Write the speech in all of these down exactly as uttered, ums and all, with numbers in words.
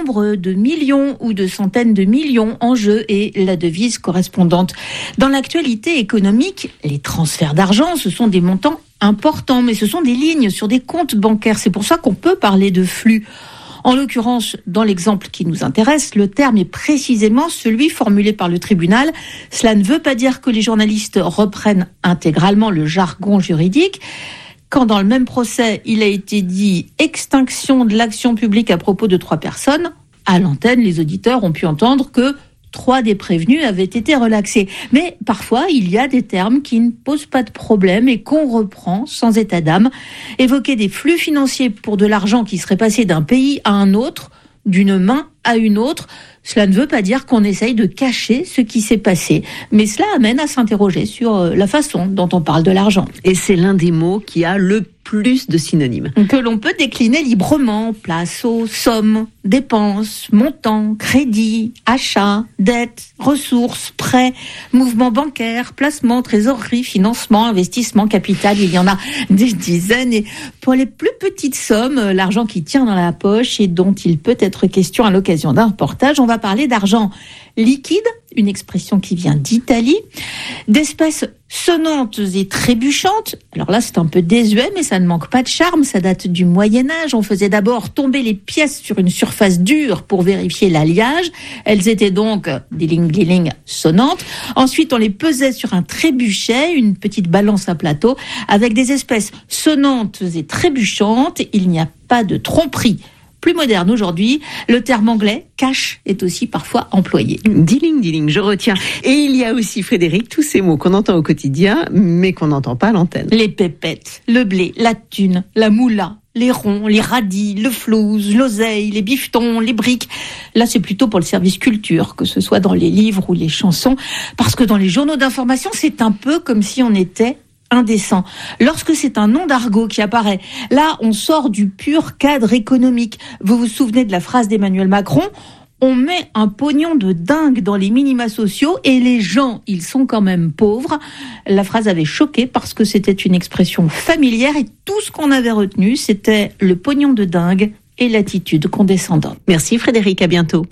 nombre de millions ou de centaines de millions en jeu et la devise correspondante. Dans l'actualité économique, les transferts d'argent, ce sont des montants importants, mais ce sont des lignes sur des comptes bancaires. C'est pour ça qu'on peut parler de flux. En l'occurrence, dans l'exemple qui nous intéresse, le terme est précisément celui formulé par le tribunal. Cela ne veut pas dire que les journalistes reprennent intégralement le jargon juridique. Quand dans le même procès, il a été dit extinction de l'action publique à propos de trois personnes, à l'antenne, les auditeurs ont pu entendre que trois des prévenus avaient été relaxés. Mais parfois, il y a des termes qui ne posent pas de problème et qu'on reprend sans état d'âme. Évoquer des flux financiers pour de l'argent qui serait passé d'un pays à un autre, d'une main à une autre, cela ne veut pas dire qu'on essaye de cacher ce qui s'est passé. Mais cela amène à s'interroger sur la façon dont on parle de l'argent. Et c'est l'un des mots qui a le plus de synonymes. Que l'on peut décliner librement, place aux sommes, dépenses, montants, crédits, achats, dettes, ressources, prêts, mouvements bancaires, placements, trésorerie, financement, investissement, capital. Il y en a des dizaines. Et pour les plus petites sommes, l'argent qui tient dans la poche et dont il peut être question à l'occasion d'un reportage, on va parler d'argent liquide, une expression qui vient d'Italie, d'espèces sonnantes et trébuchantes. Alors là, c'est un peu désuet, mais ça ne manque pas de charme. Ça date du Moyen-Âge. On faisait d'abord tomber les pièces sur une surface dure pour vérifier l'alliage. Elles étaient donc diling-diling sonnantes. Ensuite, on les pesait sur un trébuchet, une petite balance à plateau, avec des espèces sonnantes et trébuchantes. Il n'y a pas de tromperie. Plus moderne aujourd'hui, le terme anglais cash est aussi parfois employé. Dealing, dealing, je retiens. Et il y a aussi, Frédéric, tous ces mots qu'on entend au quotidien, mais qu'on n'entend pas à l'antenne. Les pépettes, le blé, la thune, la moula, les ronds, les radis, le flouze, l'oseille, les bifetons, les briques. Là, c'est plutôt pour le service culture, que ce soit dans les livres ou les chansons, parce que dans les journaux d'information, c'est un peu comme si on était indécent. Lorsque c'est un nom d'argot qui apparaît, là, on sort du pur cadre économique. Vous vous souvenez de la phrase d'Emmanuel Macron ? On met un pognon de dingue dans les minima sociaux et les gens, ils sont quand même pauvres. La phrase avait choqué parce que c'était une expression familière et tout ce qu'on avait retenu, c'était le pognon de dingue et l'attitude condescendante. Merci Frédéric, à bientôt.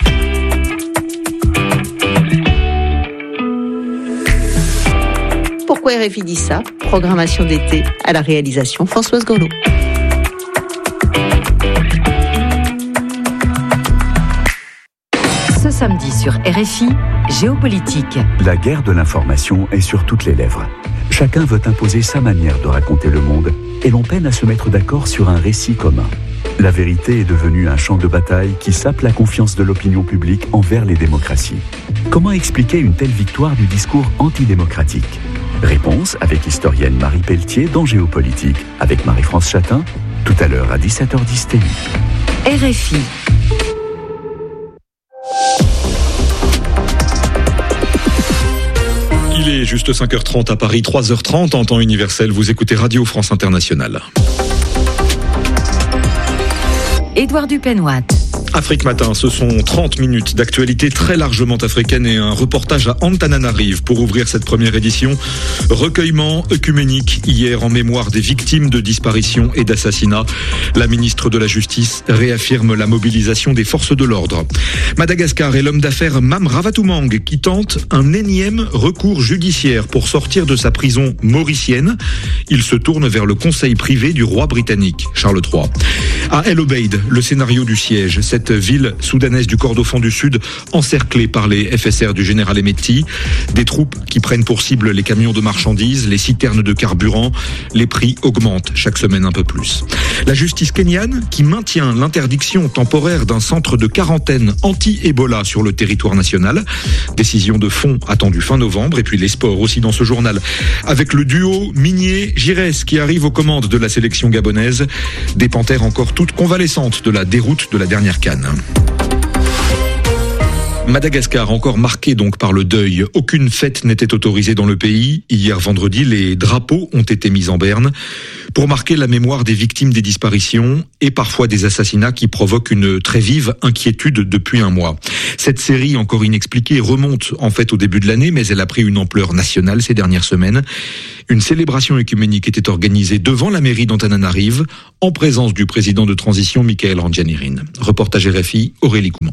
Pourquoi R F I dit ça ? Programmation d'été à la réalisation Françoise Gorlot. Ce samedi sur R F I, Géopolitique. La guerre de l'information est sur toutes les lèvres. Chacun veut imposer sa manière de raconter le monde et l'on peine à se mettre d'accord sur un récit commun. La vérité est devenue un champ de bataille qui sape la confiance de l'opinion publique envers les démocraties. Comment expliquer une telle victoire du discours antidémocratique ? Réponse avec historienne Marie Pelletier dans Géopolitique, avec Marie-France Chatin, tout à l'heure à dix-sept heures dix T U. R F I. Il est juste cinq heures trente à Paris, trois heures trente en temps universel. Vous écoutez Radio France Internationale. Édouard Dupenoit. Afrique Matin, ce sont trente minutes d'actualité très largement africaine et un reportage à Antananarive pour ouvrir cette première édition. Recueillement œcuménique hier en mémoire des victimes de disparitions et d'assassinats. La ministre de la Justice réaffirme la mobilisation des forces de l'ordre. Madagascar et l'homme d'affaires Mam Ravatoumang qui tente un énième recours judiciaire pour sortir de sa prison mauricienne. Il se tourne vers le conseil privé du roi britannique, Charles trois. À El Obeid, le scénario du siège. Cette ville soudanaise du Kordofan du Sud, encerclée par les F S R du général Emeti. Des troupes qui prennent pour cible les camions de marchandises, les citernes de carburant. Les prix augmentent chaque semaine un peu plus. La justice kenyane qui maintient l'interdiction temporaire d'un centre de quarantaine anti-Ebola sur le territoire national. Décision de fond attendue fin novembre. Et puis les sports aussi dans ce journal. Avec le duo Migné-Giresse qui arrive aux commandes de la sélection gabonaise. Des panthères encore toutes convalescentes de la déroute de la dernière CAN. Madagascar, encore marqué donc par le deuil. Aucune fête n'était autorisée dans le pays. Hier vendredi, les drapeaux ont été mis en berne pour marquer la mémoire des victimes des disparitions et parfois des assassinats qui provoquent une très vive inquiétude depuis un mois. Cette série, encore inexpliquée, remonte en fait au début de l'année, mais elle a pris une ampleur nationale ces dernières semaines. Une célébration œcuménique était organisée devant la mairie d'Antananarive en présence du président de transition Michael Randjanirin. Reportage R F I, Aurélie Couman.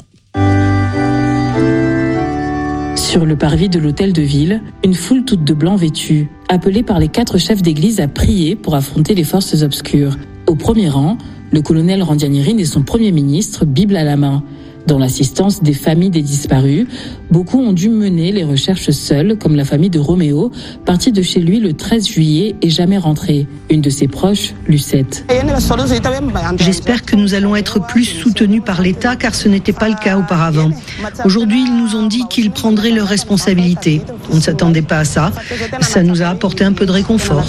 Sur le parvis de l'hôtel de ville, une foule toute de blanc vêtue, appelée par les quatre chefs d'église à prier pour affronter les forces obscures. Au premier rang, le colonel Randjanirin et son premier ministre, Bible à la main. Dans l'assistance des familles des disparus, beaucoup ont dû mener les recherches seuls, comme la famille de Roméo, partie de chez lui le treize juillet et jamais rentrée. Une de ses proches, Lucette. J'espère que nous allons être plus soutenus par l'État, car ce n'était pas le cas auparavant. Aujourd'hui, ils nous ont dit qu'ils prendraient leurs responsabilités. On ne s'attendait pas à ça. Ça nous a apporté un peu de réconfort.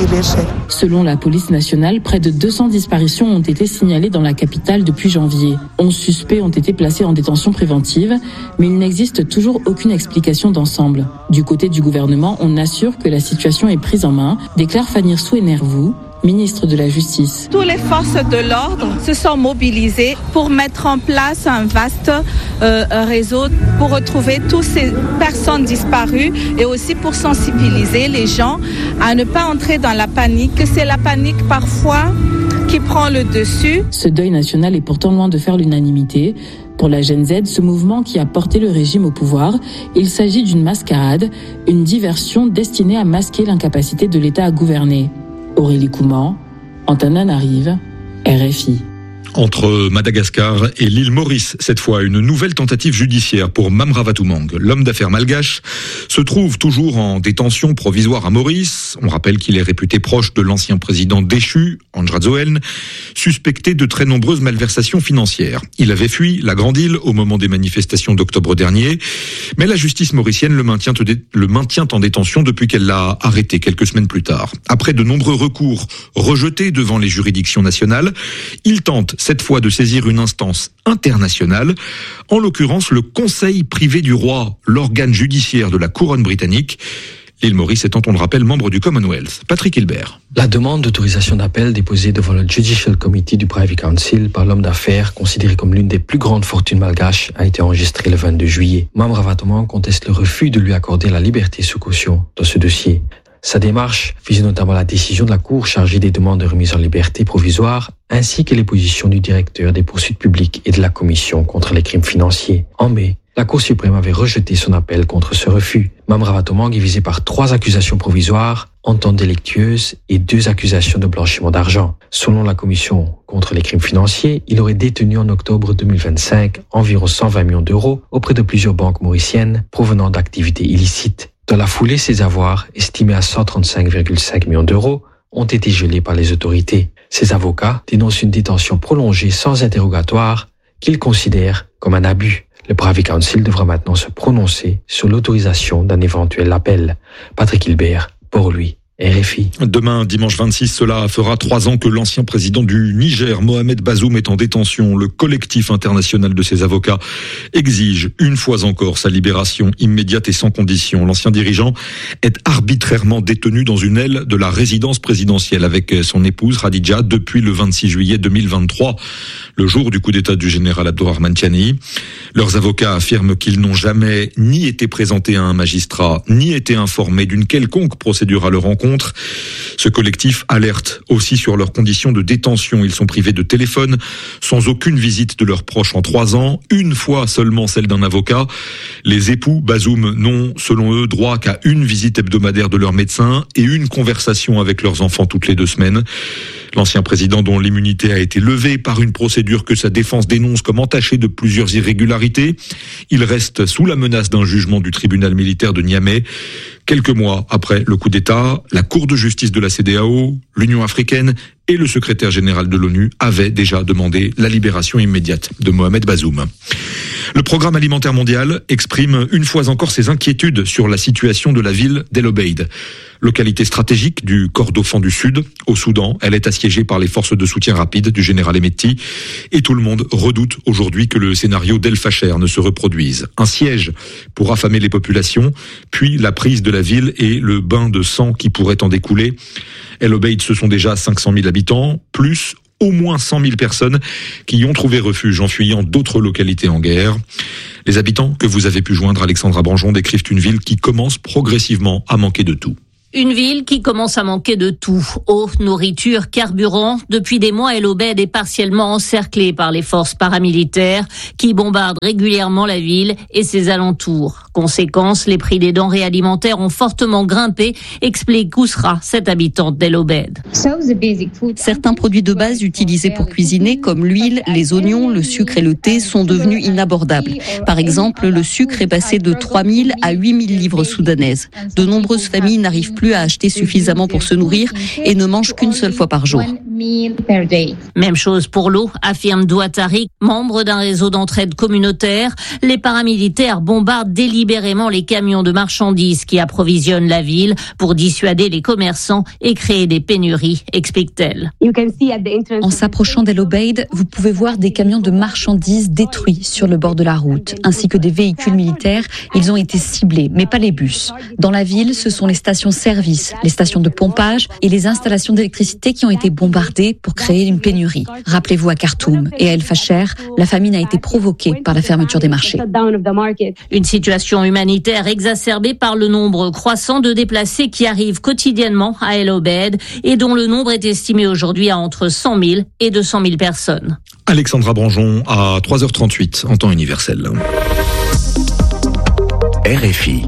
Selon la police nationale, près de deux cents disparitions ont été signalées dans la capitale depuis janvier. onze suspects ont été placés en détention préventive, mais il n'existe toujours aucune explication d'ensemble. Du côté du gouvernement, on assure que la situation est prise en main, déclare Fanny Souenervou, ministre de la Justice. Toutes les forces de l'ordre se sont mobilisées pour mettre en place un vaste euh, réseau pour retrouver toutes ces personnes disparues et aussi pour sensibiliser les gens à ne pas entrer dans la panique. C'est la panique parfois qui prend le dessus. Ce deuil national est pourtant loin de faire l'unanimité. Pour la Gen Z, ce mouvement qui a porté le régime au pouvoir, il s'agit d'une mascarade, une diversion destinée à masquer l'incapacité de l'État à gouverner. Aurélie Couman, Antananarive, R F I. Entre Madagascar et l'île Maurice, cette fois, une nouvelle tentative judiciaire pour Mamravatoumangue. L'homme d'affaires malgache se trouve toujours en détention provisoire à Maurice. On rappelle qu'il est réputé proche de l'ancien président déchu, Andradzoen, suspecté de très nombreuses malversations financières. Il avait fui la Grande Île au moment des manifestations d'octobre dernier, mais la justice mauricienne le maintient, le maintient en détention depuis qu'elle l'a arrêté quelques semaines plus tard. Après de nombreux recours rejetés devant les juridictions nationales, il tente cette fois de saisir une instance internationale, en l'occurrence le Conseil privé du roi, l'organe judiciaire de la couronne britannique. L'île Maurice étant, on le rappelle, membre du Commonwealth. Patrick Hilbert. La demande d'autorisation d'appel déposée devant le Judicial Committee du Privy Council par l'homme d'affaires considéré comme l'une des plus grandes fortunes malgaches a été enregistrée le vingt-deux juillet. Mamravatoumangue conteste le refus de lui accorder la liberté sous caution dans ce dossier. Sa démarche vise notamment la décision de la Cour chargée des demandes de remise en liberté provisoire ainsi que les positions du directeur des poursuites publiques et de la Commission contre les crimes financiers. En mai, la Cour suprême avait rejeté son appel contre ce refus. Mamravatoumangue est visé par trois accusations provisoires, entente délictueuse et deux accusations de blanchiment d'argent. Selon la Commission contre les crimes financiers, il aurait détenu en octobre deux mille vingt-cinq environ cent vingt millions d'euros auprès de plusieurs banques mauriciennes provenant d'activités illicites. Dans la foulée, ses avoirs, estimés à cent trente-cinq virgule cinq millions d'euros, ont été gelés par les autorités. Ses avocats dénoncent une détention prolongée sans interrogatoire qu'ils considèrent comme un abus. Le Privy Council devra maintenant se prononcer sur l'autorisation d'un éventuel appel. Patrick Hilbert, pour lui, R F I. Demain, dimanche vingt-six, cela fera trois ans que l'ancien président du Niger, Mohamed Bazoum, est en détention. Le collectif international de ses avocats exige une fois encore sa libération immédiate et sans condition. L'ancien dirigeant est arbitrairement détenu dans une aile de la résidence présidentielle avec son épouse Khadija depuis le vingt-six juillet deux mille vingt-trois, le jour du coup d'état du général Abdourahmane Tiani. Leurs avocats affirment qu'ils n'ont jamais ni été présentés à un magistrat, ni été informés d'une quelconque procédure à leur encontre. Ce collectif alerte aussi sur leurs conditions de détention. Ils sont privés de téléphone, sans aucune visite de leurs proches en trois ans, une fois seulement celle d'un avocat. Les époux Bazoum n'ont, selon eux, droit qu'à une visite hebdomadaire de leur médecin et une conversation avec leurs enfants toutes les deux semaines. L'ancien président, dont l'immunité a été levée par une procédure que sa défense dénonce comme entachée de plusieurs irrégularités, il reste sous la menace d'un jugement du tribunal militaire de Niamey. Quelques mois après le coup d'État, la Cour de justice de la C E D E A O, l'Union africaine et le secrétaire général de l'ONU avaient déjà demandé la libération immédiate de Mohamed Bazoum. Le Programme alimentaire mondial exprime une fois encore ses inquiétudes sur la situation de la ville d'El Obeid. Localité stratégique du Kordofan du Sud, au Soudan, elle est assiégée par les forces de soutien rapide du général Hemeti et tout le monde redoute aujourd'hui que le scénario d'El Fasher ne se reproduise. Un siège pour affamer les populations, puis la prise de la ville et le bain de sang qui pourrait en découler. El Obeid, ce sont déjà cinq cent mille habitants, plus au moins cent mille personnes qui y ont trouvé refuge en fuyant d'autres localités en guerre. Les habitants que vous avez pu joindre, Alexandra Branjon, décrivent une ville qui commence progressivement à manquer de tout. Une ville qui commence à manquer de tout. Eau, nourriture, carburant. Depuis des mois, El Obeid est partiellement encerclée par les forces paramilitaires qui bombardent régulièrement la ville et ses alentours. Conséquence, les prix des denrées alimentaires ont fortement grimpé, explique Kousra, cette habitante d'El Obeid. Certains produits de base utilisés pour cuisiner, comme l'huile, les oignons, le sucre et le thé, sont devenus inabordables. Par exemple, le sucre est passé de trois mille à huit mille livres soudanaises. De nombreuses familles n'arrivent plus à acheter suffisamment pour se nourrir et ne mangent qu'une seule fois par jour. Même chose pour l'eau, affirme Douatari, membre d'un réseau d'entraide communautaire. Les paramilitaires bombardent délibérément les camions de marchandises qui approvisionnent la ville pour dissuader les commerçants et créer des pénuries, explique-t-elle. En s'approchant d'El Obeid, vous pouvez voir des camions de marchandises détruits sur le bord de la route, ainsi que des véhicules militaires. Ils ont été ciblés, mais pas les bus. Dans la ville, ce sont les stations-service, les stations de pompage et les installations d'électricité qui ont été bombardées pour créer une pénurie. Rappelez-vous à Khartoum et à El Fasher, la famine a été provoquée par la fermeture des marchés. Une situation humanitaire exacerbée par le nombre croissant de déplacés qui arrivent quotidiennement à El Obeid et dont le nombre est estimé aujourd'hui à entre cent mille et deux cent mille personnes. Alexandra Branjon à trois heures trente-huit en temps universel. R F I.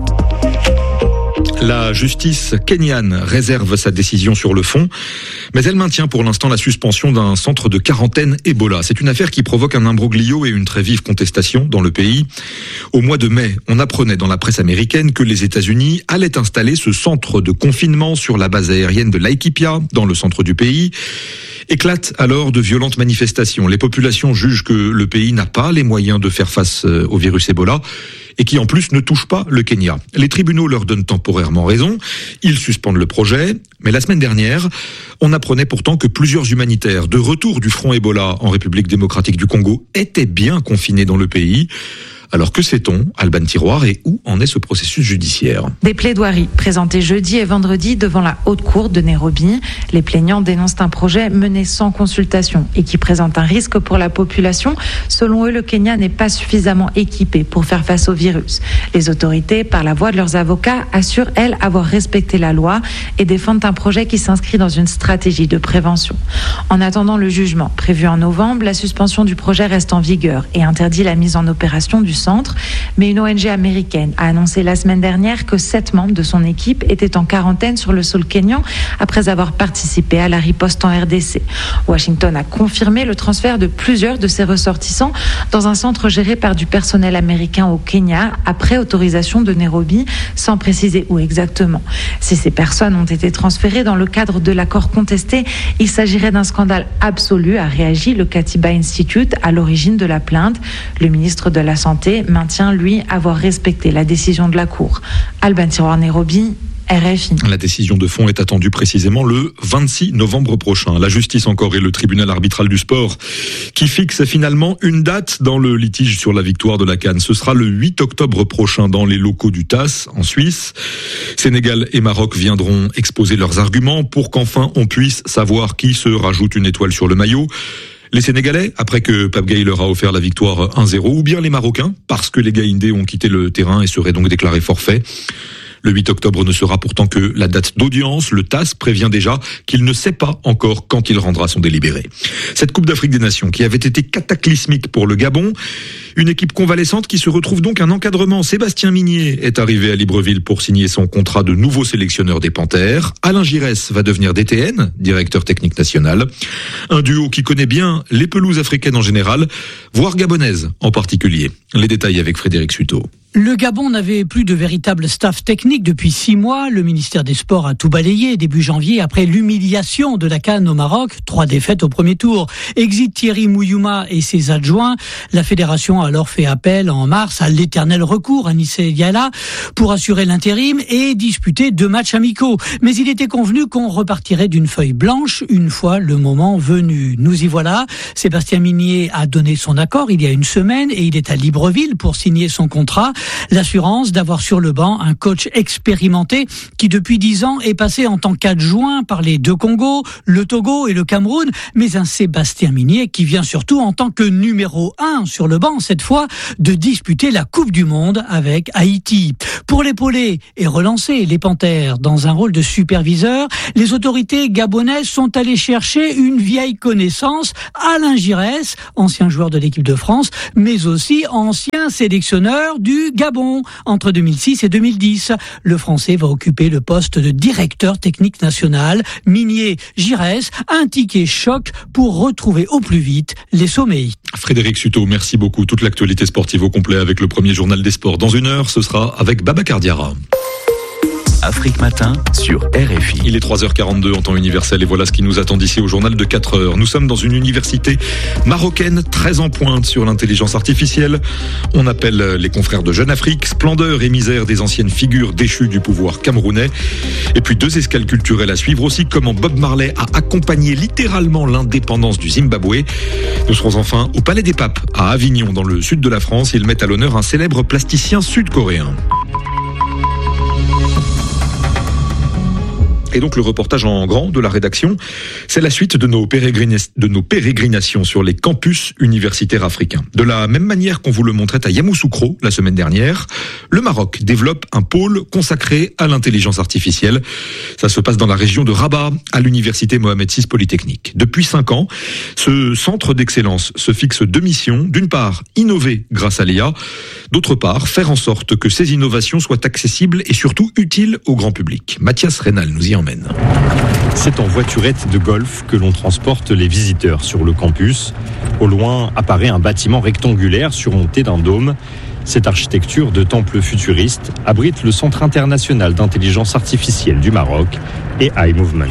La justice kenyane réserve sa décision sur le fond, mais elle maintient pour l'instant la suspension d'un centre de quarantaine Ebola. C'est une affaire qui provoque un imbroglio et une très vive contestation dans le pays. Au mois de mai, on apprenait dans la presse américaine que les États-Unis allaient installer ce centre de confinement sur la base aérienne de Laikipia, dans le centre du pays. Éclatent alors de violentes manifestations. Les populations jugent que le pays n'a pas les moyens de faire face au virus Ebola et qui en plus ne touche pas le Kenya. Les tribunaux leur donnent temporairement raison, ils suspendent le projet, mais la semaine dernière, on apprenait pourtant que plusieurs humanitaires de retour du front Ebola en République démocratique du Congo étaient bien confinés dans le pays. Alors que sait-on, Alban Tiroir, et où en est ce processus judiciaire? Des plaidoiries présentées jeudi et vendredi devant la haute cour de Nairobi. Les plaignants dénoncent un projet mené sans consultation et qui présente un risque pour la population. Selon eux, le Kenya n'est pas suffisamment équipé pour faire face au virus. Les autorités, par la voix de leurs avocats, assurent, elles, avoir respecté la loi et défendent un projet qui s'inscrit dans une stratégie de prévention. En attendant le jugement prévu en novembre, la suspension du projet reste en vigueur et interdit la mise en opération du centre, mais une O N G américaine a annoncé la semaine dernière que sept membres de son équipe étaient en quarantaine sur le sol kényan après avoir participé à la riposte en R D C. Washington a confirmé le transfert de plusieurs de ses ressortissants dans un centre géré par du personnel américain au Kenya après autorisation de Nairobi, sans préciser où exactement. Si ces personnes ont été transférées dans le cadre de l'accord contesté, il s'agirait d'un scandale absolu, a réagi le Katiba Institute à l'origine de la plainte. Le ministre de la Santé maintient, lui, avoir respecté la décision de la Cour. Alban Tiroir, Nairobi, R F I. La décision de fond est attendue précisément le vingt-six novembre prochain. La justice encore et le tribunal arbitral du sport qui fixe finalement une date dans le litige sur la victoire de la CAN. Ce sera le huit octobre prochain dans les locaux du T A S en Suisse. Sénégal et Maroc viendront exposer leurs arguments pour qu'enfin on puisse savoir qui se rajoute une étoile sur le maillot. Les Sénégalais, après que Pape Gueye leur a offert la victoire un zéro, ou bien les Marocains, parce que les Gaïndés ont quitté le terrain et seraient donc déclarés forfaits. Le huit octobre ne sera pourtant que la date d'audience. Le T A S prévient déjà qu'il ne sait pas encore quand il rendra son délibéré. Cette Coupe d'Afrique des Nations qui avait été cataclysmique pour le Gabon, une équipe convalescente qui se retrouve donc un encadrement. Sébastien Migné est arrivé à Libreville pour signer son contrat de nouveau sélectionneur des Panthères. Alain Giresse va devenir D T N, directeur technique national. Un duo qui connaît bien les pelouses africaines en général, voire gabonaises en particulier. Les détails avec Frédéric Suto. Le Gabon n'avait plus de véritable staff technique depuis six mois. Le ministère des Sports a tout balayé début janvier après l'humiliation de la CAN au Maroc. Trois défaites au premier tour. Exit Thierry Mouyouma et ses adjoints. La fédération a alors fait appel en mars à l'éternel recours à Nissé Diala pour assurer l'intérim et disputer deux matchs amicaux. Mais il était convenu qu'on repartirait d'une feuille blanche une fois le moment venu. Nous y voilà. Sébastien Minier a donné son accord il y a une semaine et il est à Libreville pour signer son contrat. L'assurance d'avoir sur le banc un coach expérimenté qui depuis dix ans est passé en tant qu'adjoint par les deux Congos, le Togo et le Cameroun, mais un Sébastien Minier qui vient surtout en tant que numéro un sur le banc, cette fois, de disputer la Coupe du Monde avec Haïti. Pour l'épauler et relancer les Panthères dans un rôle de superviseur, les autorités gabonaises sont allées chercher une vieille connaissance, Alain Giresse, ancien joueur de l'équipe de France, mais aussi ancien sélectionneur du Gabon entre deux mille six et deux mille dix. Le Français va occuper le poste de directeur technique national. Minier Giresse, un ticket choc pour retrouver au plus vite les sommets. Frédéric Suto, merci beaucoup. Toute l'actualité sportive au complet avec le premier journal des sports. Dans une heure, ce sera avec Babacar Diarra. Afrique Matin sur R F I. Il est trois heures quarante-deux en temps universel et voilà ce qui nous attend d'ici au journal de quatre heures. Nous sommes dans une université marocaine très en pointe sur l'intelligence artificielle. On appelle les confrères de Jeune Afrique, splendeur et misère des anciennes figures déchues du pouvoir camerounais. Et puis deux escales culturelles à suivre aussi, comment Bob Marley a accompagné littéralement l'indépendance du Zimbabwe. Nous serons enfin au Palais des Papes à Avignon dans le sud de la France. Ils mettent à l'honneur un célèbre plasticien sud-coréen. Et donc le reportage en grand de la rédaction, c'est la suite de nos, pérégrina- de nos pérégrinations sur les campus universitaires africains. De la même manière qu'on vous le montrait à Yamoussoukro la semaine dernière, le Maroc développe un pôle consacré à l'intelligence artificielle. Ça se passe dans la région de Rabat, à l'université Mohamed six Polytechnique. Depuis cinq ans, ce centre d'excellence se fixe deux missions. D'une part, innover grâce à l'I A. D'autre part, faire en sorte que ces innovations soient accessibles et surtout utiles au grand public. Mathias Reynal nous y emmène. C'est en voiturette de golf que l'on transporte les visiteurs sur le campus. Au loin apparaît un bâtiment rectangulaire surmonté d'un dôme. Cette architecture de temple futuriste abrite le Centre international d'intelligence artificielle du Maroc et iMovement.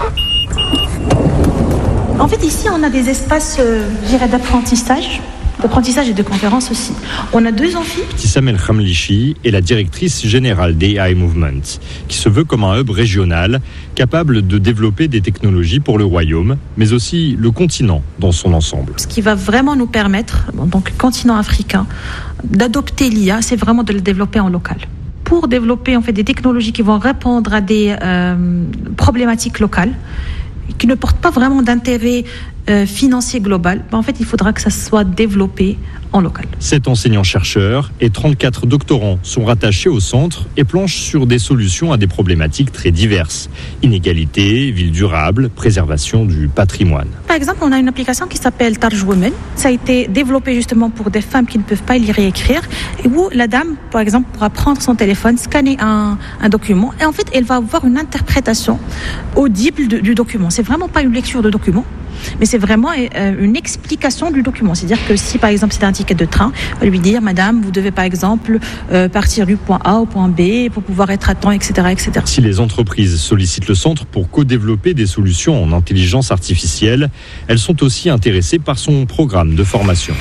En fait, ici, on a des espaces, euh, je dirais, d'apprentissage. D'apprentissage et de conférences aussi. On a deux amphis. Tissam El Khamlichi est la directrice générale d'A I Movement, qui se veut comme un hub régional capable de développer des technologies pour le royaume, mais aussi le continent dans son ensemble. Ce qui va vraiment nous permettre, en tant que continent africain, d'adopter l'I A, c'est vraiment de le développer en local. Pour développer en fait des technologies qui vont répondre à des euh, problématiques locales, qui ne portent pas vraiment d'intérêt euh, financier global, ben en fait, il faudra que ça soit développé en local. Sept enseignants-chercheurs et trente-quatre doctorants sont rattachés au centre et planchent sur des solutions à des problématiques très diverses. Inégalité, ville durable, préservation du patrimoine. Par exemple, on a une application qui s'appelle Tarj Women. Ça a été développé justement pour des femmes qui ne peuvent pas lire et écrire, et où la dame, par exemple, pourra prendre son téléphone, scanner un, un document, et en fait, elle va avoir une interprétation audible de, du document. C'est vraiment pas une lecture de document, mais c'est vraiment euh, une explication du document. C'est-à-dire que si, par exemple, c'est un ticket de train, on va lui dire, madame, vous devez, par exemple, euh, partir du point A au point B pour pouvoir être à temps, et cetera, et cetera. Si les entreprises sollicitent le centre pour co-développer des solutions en intelligence artificielle, elles sont aussi intéressées par son programme de formation.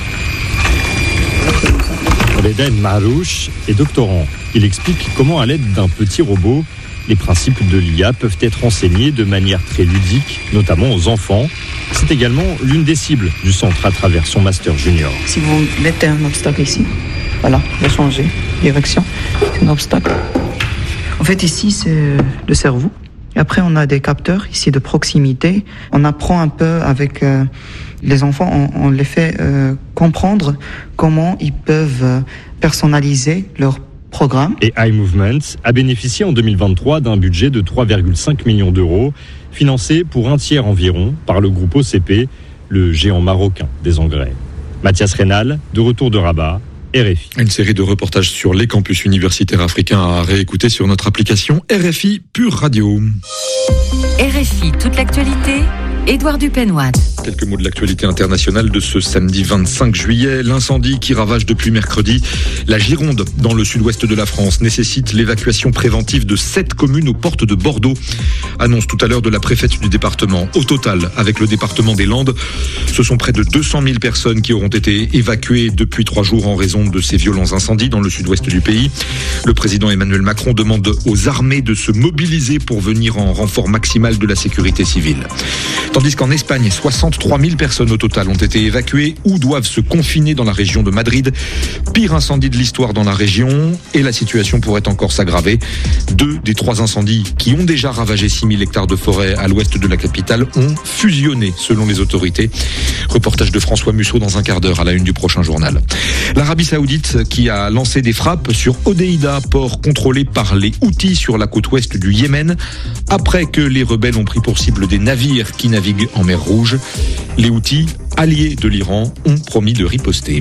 Reden Marouche est doctorant. Il explique comment, à l'aide d'un petit robot, les principes de l'I A peuvent être enseignés de manière très ludique, notamment aux enfants. C'est également l'une des cibles du centre à travers son master junior. Si vous mettez un obstacle ici, voilà, vous changez direction, c'est un obstacle. En fait, ici, c'est le cerveau. Et après, on a des capteurs ici de proximité. On apprend un peu avec euh, les enfants, on, on les fait euh, comprendre comment ils peuvent personnaliser leur programme. Et iMovement a bénéficié en deux mille vingt-trois d'un budget de trois virgule cinq millions d'euros, financé pour un tiers environ par le groupe O C P, le géant marocain des engrais. Mathias Reynal, de retour de Rabat, R F I. Une série de reportages sur les campus universitaires africains à réécouter sur notre application R F I Pure Radio. R F I, toute l'actualité, Édouard Dupenoise. Quelques mots de l'actualité internationale de ce samedi vingt-cinq juillet. L'incendie qui ravage depuis mercredi la Gironde dans le sud-ouest de la France nécessite l'évacuation préventive de sept communes aux portes de Bordeaux. Annonce tout à l'heure de la préfète du département. Au total, avec le département des Landes, ce sont près de deux cent mille personnes qui auront été évacuées depuis trois jours en raison de ces violents incendies dans le sud-ouest du pays. Le président Emmanuel Macron demande aux armées de se mobiliser pour venir en renfort maximal de la sécurité civile. Tandis qu'en Espagne, soixante-trois mille personnes au total ont été évacuées ou doivent se confiner dans la région de Madrid. Pire incendie de l'histoire dans la région et la situation pourrait encore s'aggraver. Deux des trois incendies qui ont déjà ravagé six mille hectares de forêt à l'ouest de la capitale ont fusionné selon les autorités. Reportage de François Musso dans un quart d'heure à la une du prochain journal. L'Arabie Saoudite qui a lancé des frappes sur Hodeïda, port contrôlé par les Houthis sur la côte ouest du Yémen, après que les rebelles ont pris pour cible des navires qui naviguent en mer Rouge. Les Houthis, alliés de l'Iran, ont promis de riposter.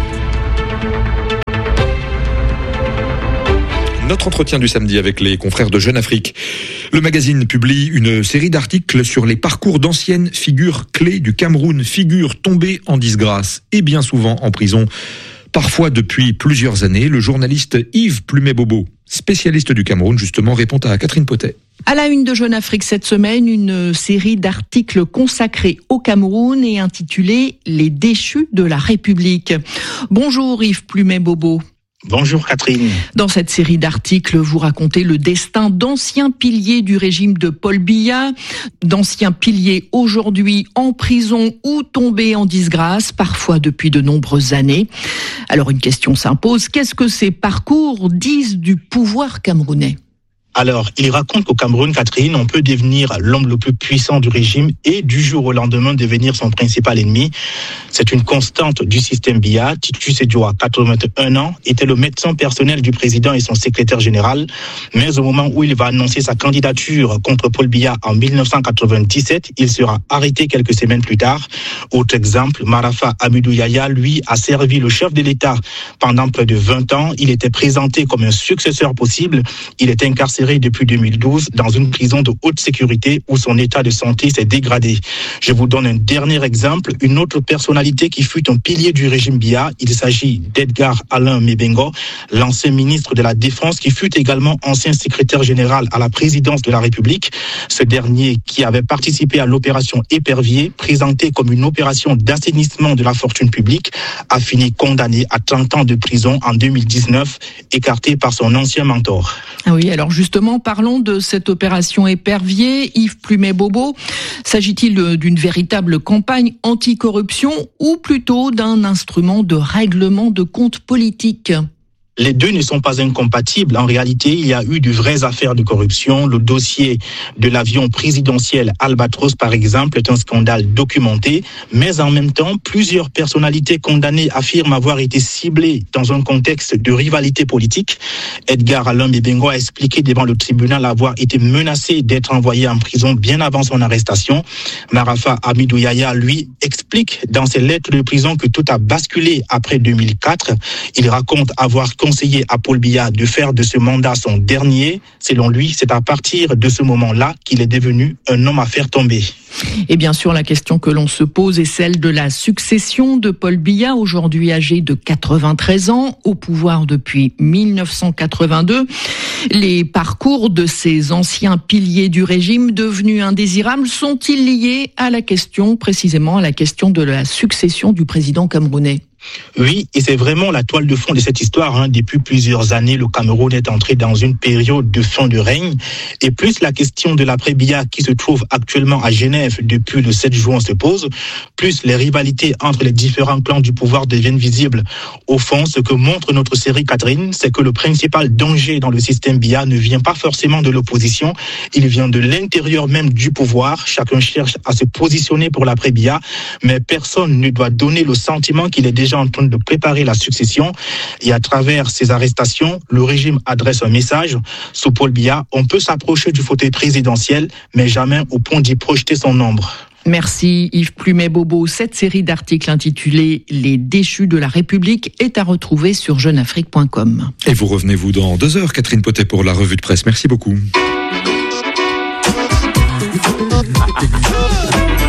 Notre entretien du samedi avec les confrères de Jeune Afrique. Le magazine publie une série d'articles sur les parcours d'anciennes figures clés du Cameroun, figures tombées en disgrâce et bien souvent en prison. Parfois depuis plusieurs années, le journaliste Yves Plumet-Bobo, spécialiste du Cameroun, justement, répond à Catherine Potet. À la une de Jeune Afrique cette semaine, une série d'articles consacrés au Cameroun et intitulés « Les déchus de la République ». Bonjour Yves Plumet-Bobo. Bonjour Catherine. Dans cette série d'articles, vous racontez le destin d'anciens piliers du régime de Paul Biya, d'anciens piliers aujourd'hui en prison ou tombés en disgrâce, parfois depuis de nombreuses années. Alors une question s'impose, qu'est-ce que ces parcours disent du pouvoir camerounais ? Alors, il raconte qu'au Cameroun, Catherine, on peut devenir l'homme le plus puissant du régime et du jour au lendemain devenir son principal ennemi. C'est une constante du système Biya. Titu Sédioua, quatre-vingt-un ans, était le médecin personnel du président et son secrétaire général. Mais au moment où il va annoncer sa candidature contre Paul Biya en dix-neuf cent quatre-vingt-dix-sept, il sera arrêté quelques semaines plus tard. Autre exemple, Marafa Hamidou Yahya, lui, a servi le chef de l'État pendant près de vingt ans. Il était présenté comme un successeur possible. Il est incarcéré depuis deux mille douze dans une prison de haute sécurité où son état de santé s'est dégradé. Je vous donne un dernier exemple, une autre personnalité qui fut un pilier du régime Biya. Il s'agit d'Edgar Alain Mebengo, l'ancien ministre de la Défense qui fut également ancien secrétaire général à la présidence de la République. Ce dernier qui avait participé à l'opération Épervier, présentée comme une opération d'assainissement de la fortune publique, a fini condamné à trente ans de prison en deux mille dix-neuf, écarté par son ancien mentor. Ah oui, alors justement, parlons de cette opération Épervier. Yves Plumet-Bobo, s'agit-il d'une véritable campagne anticorruption ou plutôt d'un instrument de règlement de comptes politiques ? Les deux ne sont pas incompatibles. En réalité, il y a eu de vraies affaires de corruption. Le dossier de l'avion présidentiel Albatros, par exemple, est un scandale documenté. Mais en même temps, plusieurs personnalités condamnées affirment avoir été ciblées dans un contexte de rivalité politique. Edgar Alain Mebengo a expliqué devant le tribunal avoir été menacé d'être envoyé en prison bien avant son arrestation. Marafa Hamidou Yahya, lui, explique dans ses lettres de prison que tout a basculé après deux mille quatre. Il raconte avoir conseillé à Paul Biya de faire de ce mandat son dernier. Selon lui, c'est à partir de ce moment-là qu'il est devenu un homme à faire tomber. Et bien sûr, la question que l'on se pose est celle de la succession de Paul Biya, aujourd'hui âgé de quatre-vingt-treize ans, au pouvoir depuis mille neuf cent quatre-vingt-deux. Les parcours de ces anciens piliers du régime devenus indésirables sont-ils liés à la question, précisément à la question de la succession du président camerounais ? Oui, et c'est vraiment la toile de fond de cette histoire. Hein. Depuis plusieurs années, le Cameroun est entré dans une période de fin de règne. Et plus la question de l'après-Biya qui se trouve actuellement à Genève depuis le sept juin se pose, plus les rivalités entre les différents clans du pouvoir deviennent visibles. Au fond, ce que montre notre série Catherine, c'est que le principal danger dans le système Biya ne vient pas forcément de l'opposition, il vient de l'intérieur même du pouvoir. Chacun cherche à se positionner pour l'après-Biya, mais personne ne doit donner le sentiment qu'il est déjà en train de préparer la succession. Et à travers ces arrestations, le régime adresse un message. Sous Paul Biya, on peut s'approcher du fauteuil présidentiel, mais jamais au point d'y projeter son ombre. Merci Yves Plumet-Bobo. Cette série d'articles intitulée « Les déchus de la République » est à retrouver sur jeune afrique point com. Et vous revenez-vous dans deux heures, Catherine Potet, pour la revue de presse. Merci beaucoup.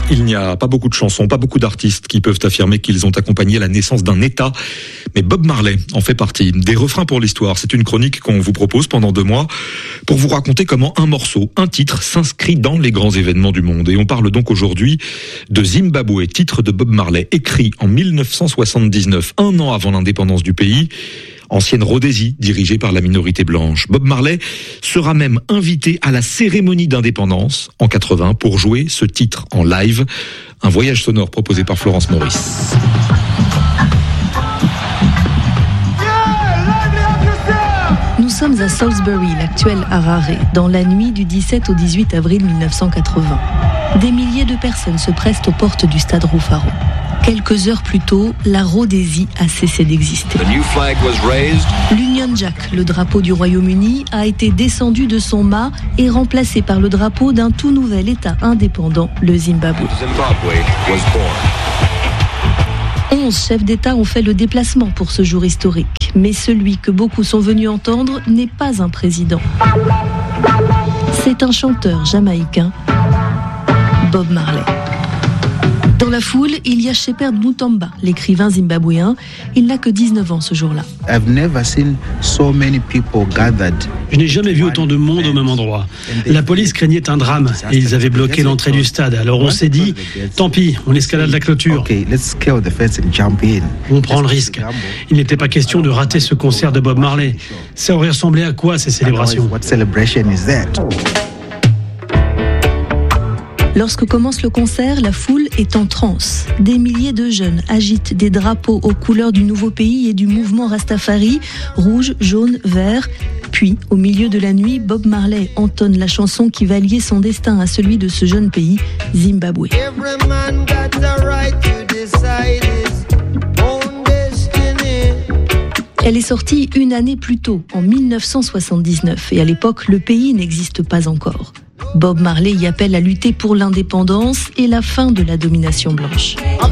Il n'y a pas beaucoup de chansons, pas beaucoup d'artistes qui peuvent affirmer qu'ils ont accompagné la naissance d'un État, mais Bob Marley en fait partie. Des refrains pour l'histoire, c'est une chronique qu'on vous propose pendant deux mois pour vous raconter comment un morceau, un titre s'inscrit dans les grands événements du monde. Et on parle donc aujourd'hui de Zimbabwe, titre de Bob Marley, écrit en mille neuf cent soixante-dix-neuf, un an avant l'indépendance du pays. Ancienne Rhodésie, dirigée par la minorité blanche. Bob Marley sera même invité à la cérémonie d'indépendance en quatre-vingts pour jouer ce titre en live. Un voyage sonore proposé par Florence Maurice. Nous sommes à Salisbury, l'actuel Harare, dans la nuit du dix-sept au dix-huit avril mille neuf cent quatre-vingts. Des milliers de personnes se pressent aux portes du stade Rufaro. Quelques heures plus tôt, la Rhodésie a cessé d'exister. L'Union Jack, le drapeau du Royaume-Uni, a été descendu de son mât et remplacé par le drapeau d'un tout nouvel État indépendant, le Zimbabwe. Onze chefs d'État ont fait le déplacement pour ce jour historique. Mais celui que beaucoup sont venus entendre n'est pas un président. C'est un chanteur jamaïcain, Bob Marley. Dans la foule, il y a Shepherd Mutamba, l'écrivain zimbabwéen. Il n'a que dix-neuf ans ce jour-là. Je n'ai jamais vu autant de monde au même endroit. La police craignait un drame et ils avaient bloqué l'entrée du stade. Alors on s'est dit, tant pis, on escalade la clôture. On prend le risque. Il n'était pas question de rater ce concert de Bob Marley. Ça aurait ressemblé à quoi ces célébrations ? Lorsque commence le concert, la foule est en transe. Des milliers de jeunes agitent des drapeaux aux couleurs du nouveau pays et du mouvement Rastafari, rouge, jaune, vert. Puis, au milieu de la nuit, Bob Marley entonne la chanson qui va lier son destin à celui de ce jeune pays, Zimbabwe. Elle est sortie une année plus tôt, en mille neuf cent soixante-dix-neuf, et à l'époque, le pays n'existe pas encore. Bob Marley y appelle à lutter pour l'indépendance et la fin de la domination blanche.